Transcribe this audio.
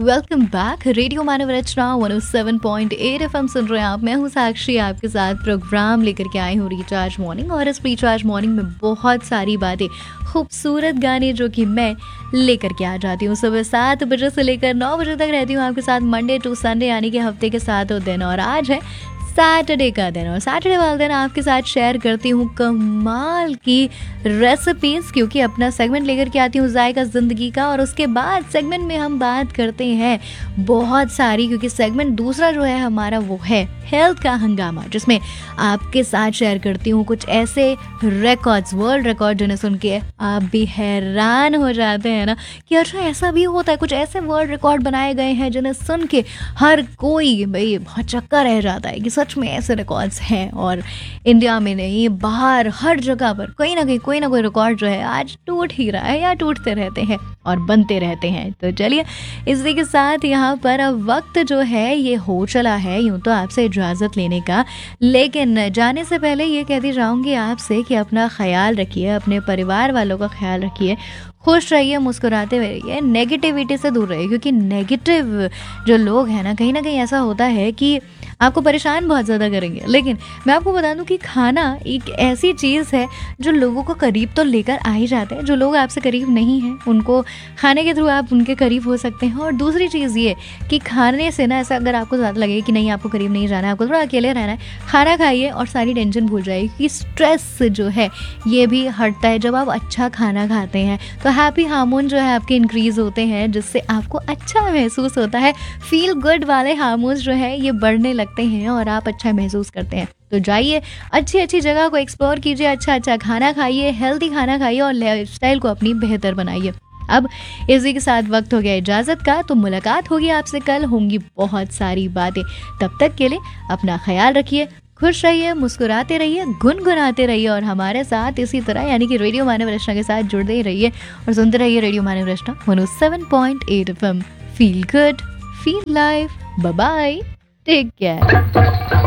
Welcome back. Radio मानव रचना 107.8 FM सुन रहे हैं आप। मैं हूँ साक्षी, आपके साथ प्रोग्राम लेकर के आई हूँ रिचार्ज मॉर्निंग। और इस रिचार्ज मॉर्निंग में बहुत सारी बातें, खूबसूरत गाने जो कि मैं लेकर के आ जाती हूँ। सुबह 7 बजे से लेकर 9 बजे तक रहती हूँ आपके साथ, मंडे टू संडे, यानी कि हफ्ते के 7 दिन। और आज है सैटरडे का दिन, और सैटरडे वाले दिन आपके साथ शेयर करती हूँ कमाल की रेसिपीज, क्योंकि अपना सेगमेंट लेकर के आती हूँ जायका जिंदगी का। और उसके बाद सेगमेंट में हम बात करते हैं बहुत सारी, क्योंकि सेगमेंट दूसरा जो है हमारा वो है हेल्थ का हंगामा, जिसमें आपके साथ शेयर करती हूँ कुछ ऐसे रिकॉर्ड्स, वर्ल्ड रिकॉर्ड, जिन्हें सुन के आप भी हैरान हो जाते हैं ना कि अच्छा ऐसा भी होता है। कुछ ऐसे वर्ल्ड रिकॉर्ड बनाए गए हैं जिन्हें सुन के हर कोई भाई बहुत चक्का रह जाता है कि सच में ऐसे रिकॉर्ड्स हैं। और इंडिया में नहीं, बाहर हर जगह पर कोई ना कोई रिकॉर्ड जो है आज टूट ही रहा है या टूटते रहते हैं और बनते रहते हैं। तो चलिए, इसी के साथ यहाँ पर अब वक्त जो है ये हो चला है यूं तो आपसे इजाज़त लेने का, लेकिन जाने से पहले ये कहती जाऊंगी आपसे कि अपना ख्याल रखिए, अपने परिवार वालों का ख्याल रखिए, खुश रहिए, मुस्कुराते हुए रहिए, नेगेटिविटी से दूर रहिए। क्योंकि नेगेटिव जो लोग हैं ना कहीं ऐसा होता है कि आपको परेशान बहुत ज़्यादा करेंगे। लेकिन मैं आपको बता दूं कि खाना एक ऐसी चीज़ है जो लोगों को करीब तो लेकर आ ही जाता है। जो लोग आपसे करीब नहीं हैं उनको खाने के थ्रू आप उनके करीब हो सकते हैं। और दूसरी चीज़ ये कि खाने से ना, ऐसा अगर आपको ज़्यादा लगे कि नहीं आपको करीब नहीं जाना है, आपको थोड़ा अकेले रहना है, खाना खाइए और सारी टेंशन भूल जाइए। क्योंकि स्ट्रेस जो है ये भी हटता है जब आप अच्छा खाना खाते हैं। तो हैप्पी हार्मोन जो है आपके इंक्रीज़ होते हैं, जिससे आपको अच्छा महसूस होता है। फील गुड वाले हार्मोन्स जो है ये बढ़ने लगते हैं और आप अच्छा महसूस करते हैं। तो जाइए, अच्छी जगह को एक्सप्लोर कीजिए, अच्छा खाना खाइए, हेल्दी खाना खाइए और लाइफस्टाइल को अपनी बेहतर बनाइए। अब इसी के साथ वक्त हो गया इजाज़त का, तो मुलाकात होगी आपसे कल, होंगी बहुत सारी बातें। तब तक के लिए अपना ख्याल रखिए, खुश रहिए, मुस्कुराते रहिए, गुनगुनाते रहिए और हमारे साथ इसी तरह यानी कि रेडियो मानव रचना के साथ जुड़ते ही रहिए और सुनते रहिए रेडियो मानव रचना 107.8 FM. Feel good, feel life. Bye bye, take care.